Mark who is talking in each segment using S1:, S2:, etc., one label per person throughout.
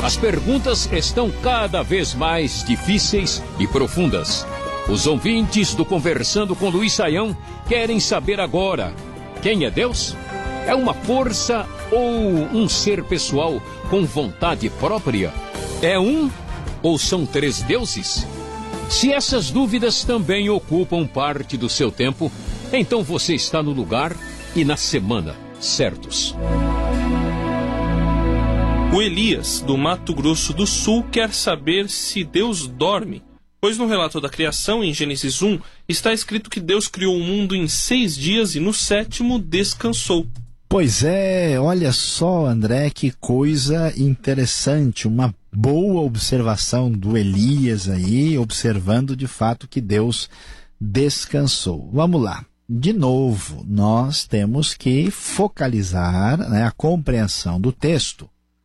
S1: As perguntas estão cada vez mais difíceis e profundas. Os ouvintes do Conversando com Luiz Saião querem saber agora: quem é Deus? É uma força ou um ser pessoal com vontade própria? É um ou são três deuses? Se essas dúvidas também ocupam parte do seu tempo, então você está no lugar e na semana certos.
S2: O Elias, do Mato Grosso do Sul, quer saber se Deus dorme, pois no relato da criação, em Gênesis 1, está escrito que Deus criou o mundo em 6 dias e no 7º descansou.
S3: Pois é, olha só, André, que coisa interessante, uma boa observação do Elias aí, observando de fato que Deus descansou. Vamos lá. De novo, nós temos que focalizar, né, a compreensão do texto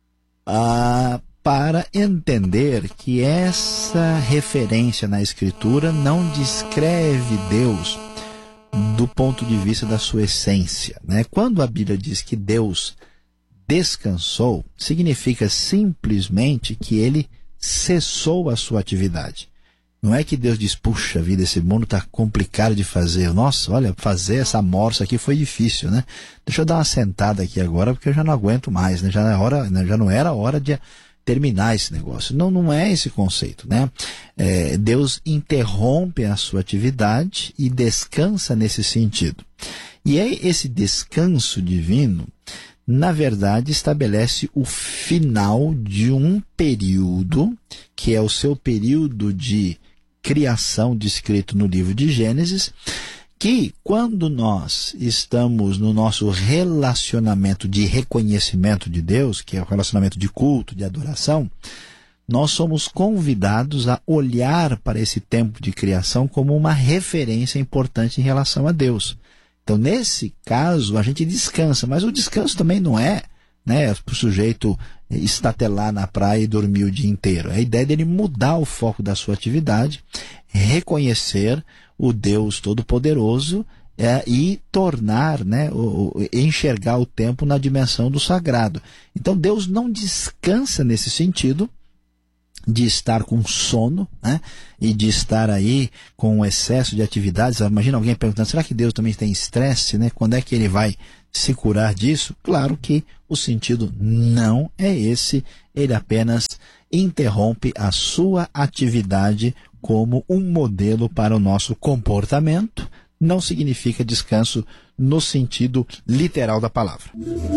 S3: para entender que essa referência na Escritura não descreve Deus do ponto de vista da sua essência, né? Quando a Bíblia diz que Deus descansou, significa simplesmente que ele cessou a sua atividade. Não é que Deus diz, puxa vida, esse mundo está complicado de fazer. Nossa, olha, fazer essa morsa aqui foi difícil, né? Deixa eu dar uma sentada aqui agora, porque eu já não aguento mais, né? Já não era hora de terminar esse negócio. Não é esse conceito, né? Deus interrompe a sua atividade e descansa nesse sentido. E esse descanso divino, na verdade, estabelece o final de um período, que é o seu período de criação descrito no livro de Gênesis, que quando nós estamos no nosso relacionamento de reconhecimento de Deus, que é o relacionamento de culto, de adoração, nós somos convidados a olhar para esse tempo de criação como uma referência importante em relação a Deus. Então, nesse caso, a gente descansa, mas o descanso também não é, né, para o sujeito estatelar na praia e dormir o dia inteiro. A ideia dele mudar o foco da sua atividade, reconhecer o Deus Todo-Poderoso e tornar, né, enxergar o tempo na dimensão do sagrado. Então, Deus não descansa nesse sentido de estar com sono, né, e de estar aí com excesso de atividades. Imagina alguém perguntando, será que Deus também tem estresse, né? Quando é que ele vai se curar disso? Claro que o sentido não é esse, ele apenas interrompe a sua atividade como um modelo para o nosso comportamento. Não significa descanso no sentido literal da palavra.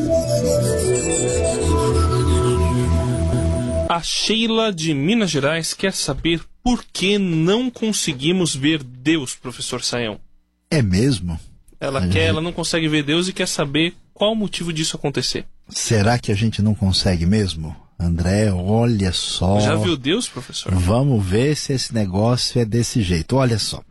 S2: A Sheila de Minas Gerais quer saber por que não conseguimos ver Deus, professor Saião.
S3: É mesmo?
S2: Ela não consegue ver Deus e quer saber qual o motivo disso acontecer.
S3: Será que a gente não consegue mesmo? André, olha só.
S2: Já viu Deus, professor?
S3: Vamos ver se esse negócio é desse jeito. Olha só.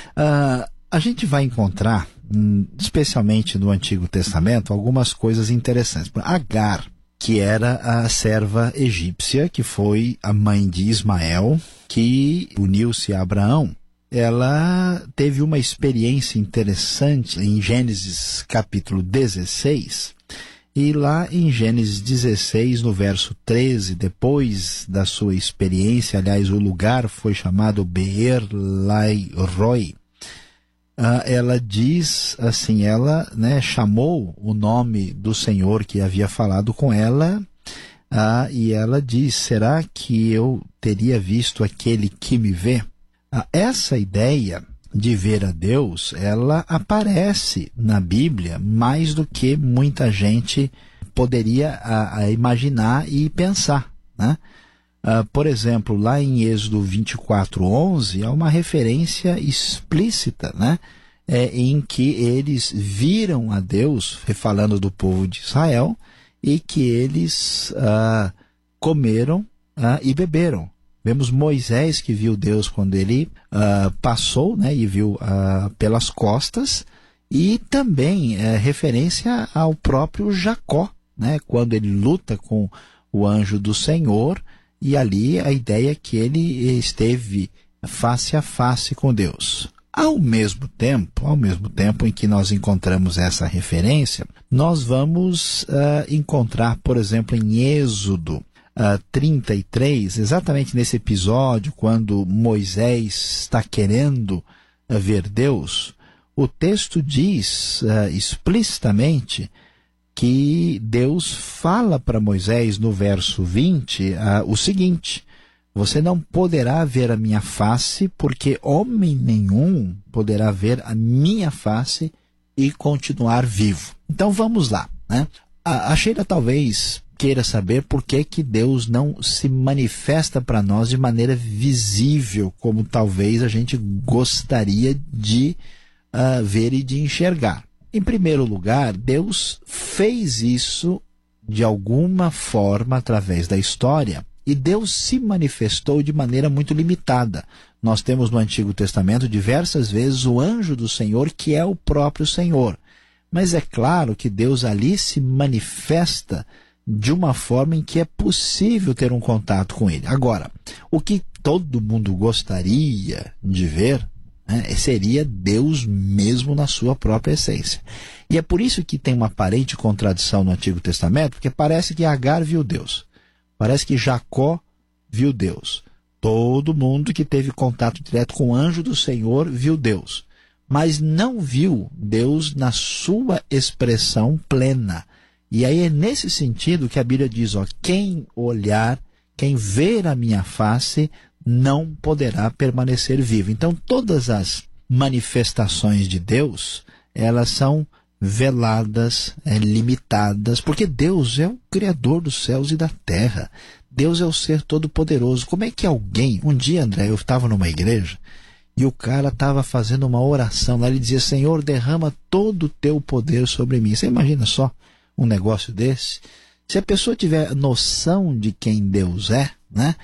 S3: A gente vai encontrar, especialmente no Antigo Testamento, algumas coisas interessantes. Agar, que era a serva egípcia, que foi a mãe de Ismael, que uniu-se a Abraão. Ela teve uma experiência interessante em Gênesis capítulo 16, e lá em Gênesis 16, no verso 13, depois da sua experiência, aliás, o lugar foi chamado Beer Lai Roi, ela diz assim, ela, né, chamou o nome do Senhor que havia falado com ela, e ela diz, será que eu teria visto aquele que me vê? Essa ideia de ver a Deus, ela aparece na Bíblia mais do que muita gente poderia imaginar e pensar, né? Por exemplo, lá em Êxodo 24:11, há uma referência explícita, né, em que eles viram a Deus, falando do povo de Israel, e que eles comeram e beberam. Vemos Moisés que viu Deus quando ele passou, né, e viu pelas costas, e também referência ao próprio Jacó, né, quando ele luta com o anjo do Senhor, e ali a ideia é que ele esteve face a face com Deus. Ao mesmo tempo em que nós encontramos essa referência, nós vamos encontrar, por exemplo, em Êxodo, 33, exatamente nesse episódio, quando Moisés está querendo ver Deus, o texto diz explicitamente que Deus fala para Moisés no verso 20 o seguinte: você não poderá ver a minha face, porque homem nenhum poderá ver a minha face e continuar vivo. Então vamos lá, né? A Sheila talvez queira saber por que Deus não se manifesta para nós de maneira visível, como talvez a gente gostaria de ver e de enxergar. Em primeiro lugar, Deus fez isso de alguma forma através da história, e Deus se manifestou de maneira muito limitada. Nós temos no Antigo Testamento diversas vezes o anjo do Senhor, que é o próprio Senhor. Mas é claro que Deus ali se manifesta de uma forma em que é possível ter um contato com Ele. Agora, o que todo mundo gostaria de ver, né, seria Deus mesmo na sua própria essência. E é por isso que tem uma aparente contradição no Antigo Testamento, porque parece que Agar viu Deus. Parece que Jacó viu Deus. Todo mundo que teve contato direto com o anjo do Senhor viu Deus. Mas não viu Deus na sua expressão plena. E aí é nesse sentido que a Bíblia diz, quem olhar, quem ver a minha face, não poderá permanecer vivo. Então todas as manifestações de Deus, elas são veladas, limitadas, porque Deus é o Criador dos céus e da terra. Deus é o ser todo-poderoso. Como é que alguém... Um dia, André, eu estava numa igreja e o cara estava fazendo uma oração lá, ele dizia: Senhor, derrama todo o teu poder sobre mim. Você imagina só um negócio desse? Se a pessoa tiver noção de quem Deus é, né?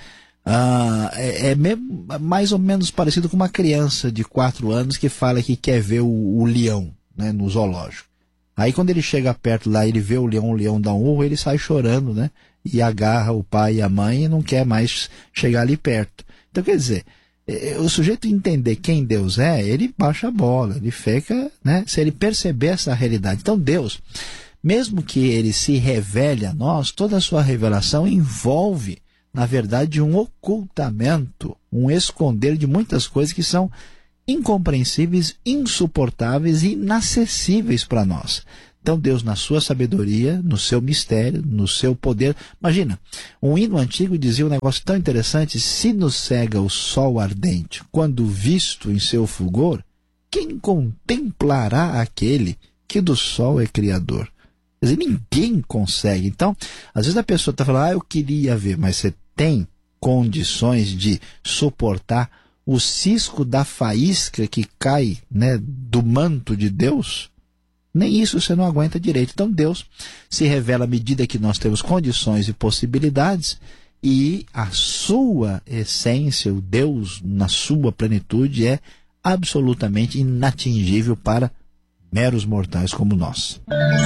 S3: Mais ou menos parecido com uma criança de 4 anos que fala que quer ver o leão, né, no zoológico. Aí quando ele chega perto lá, ele vê o leão dá um urro, ele sai chorando, né? E agarra o pai e a mãe e não quer mais chegar ali perto. Então, quer dizer, o sujeito entender quem Deus é, ele baixa a bola, ele fica, né? Se ele perceber essa realidade. Então Deus, mesmo que ele se revele a nós, toda a sua revelação envolve, na verdade, um ocultamento, um esconder de muitas coisas que são incompreensíveis, insuportáveis e inacessíveis para nós. Então Deus, na sua sabedoria, no seu mistério, no seu poder... Imagina, um hino antigo dizia um negócio tão interessante: se nos cega o sol ardente, quando visto em seu fulgor, quem contemplará aquele que do sol é criador? Quer dizer, ninguém consegue. Então, às vezes a pessoa está falando, eu queria ver, mas você tem condições de suportar o cisco da faísca que cai, né, do manto de Deus? Nem isso você não aguenta direito. Então Deus se revela à medida que nós temos condições e possibilidades, e a sua essência, o Deus na sua plenitude, é absolutamente inatingível para meros mortais como nós.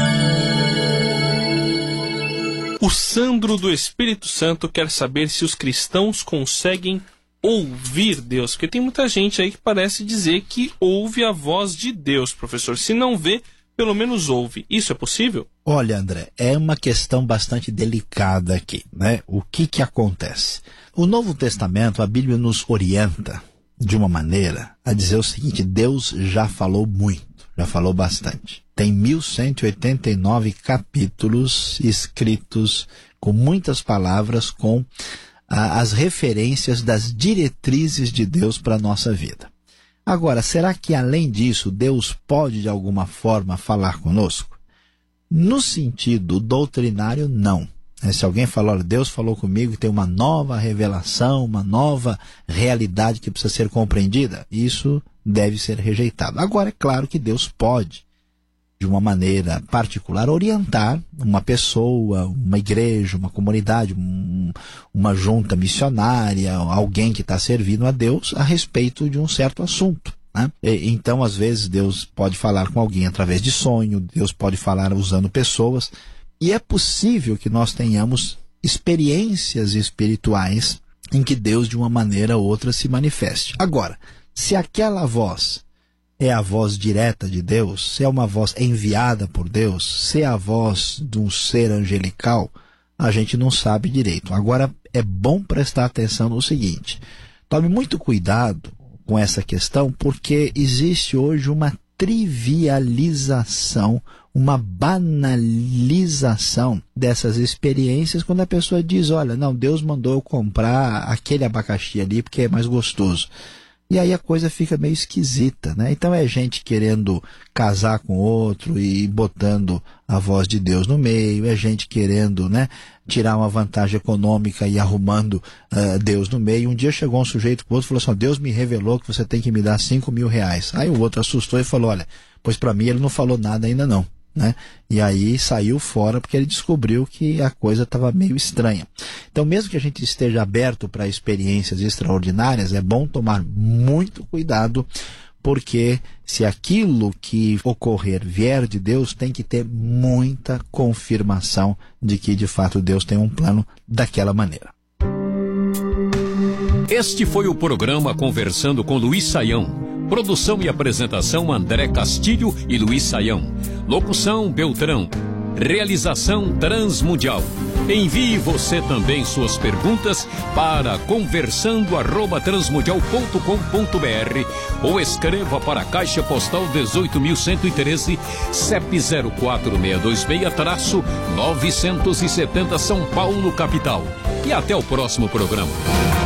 S2: O Sandro do Espírito Santo quer saber se os cristãos conseguem ouvir Deus, porque tem muita gente aí que parece dizer que ouve a voz de Deus, professor. Se não vê, pelo menos ouve. Isso é possível?
S3: Olha, André, é uma questão bastante delicada aqui, né? O que acontece? O Novo Testamento, a Bíblia nos orienta de uma maneira a dizer o seguinte: Deus já falou muito, já falou bastante. Tem 1189 capítulos escritos com muitas palavras, com as referências das diretrizes de Deus para a nossa vida. Agora, será que além disso Deus pode de alguma forma falar conosco? No sentido doutrinário, não. Se alguém falar, Deus falou comigo, tem uma nova revelação, uma nova realidade que precisa ser compreendida, isso deve ser rejeitado. Agora, é claro que Deus pode, de uma maneira particular, orientar uma pessoa, uma igreja, uma comunidade, uma junta missionária, alguém que está servindo a Deus a respeito de um certo assunto, né? Então, às vezes, Deus pode falar com alguém através de sonho, Deus pode falar usando pessoas, e é possível que nós tenhamos experiências espirituais em que Deus, de uma maneira ou outra, se manifeste. Agora, se aquela voz é a voz direta de Deus, se é uma voz enviada por Deus, se é a voz de um ser angelical, a gente não sabe direito. Agora, é bom prestar atenção no seguinte: tome muito cuidado com essa questão, porque existe hoje uma trivialização, uma banalização dessas experiências, quando a pessoa diz, olha, não, Deus mandou eu comprar aquele abacaxi ali porque é mais gostoso. E aí a coisa fica meio esquisita, né? Então é gente querendo casar com outro e botando a voz de Deus no meio, é gente querendo, né, tirar uma vantagem econômica e arrumando Deus no meio. Um dia chegou um sujeito com o outro e falou assim, Deus me revelou que você tem que me dar R$5.000. Aí o outro assustou e falou, olha, pois para mim ele não falou nada ainda não. Né? E aí saiu fora porque ele descobriu que a coisa estava meio estranha. Então, mesmo que a gente esteja aberto para experiências extraordinárias, é bom tomar muito cuidado, porque se aquilo que ocorrer vier de Deus, tem que ter muita confirmação de que de fato Deus tem um plano daquela maneira.
S1: Este foi o programa Conversando com Luiz Saião. Produção e apresentação André Castilho e Luiz Saião. Locução Beltrão. Realização Transmundial. Envie você também suas perguntas para conversando@transmundial.com.br ou escreva para a Caixa Postal 18.113, CEP 04626-970 São Paulo, capital. E até o próximo programa.